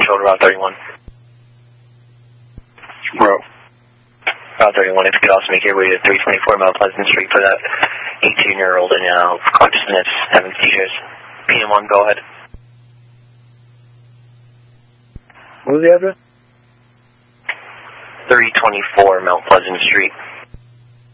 shoulder, Route 31. Route 31, if you could also make your way to 324 Mount Pleasant Street for that 18-year-old in consciousness, having seizures. PM1, go ahead. What was the address? 324 Mount Pleasant Street.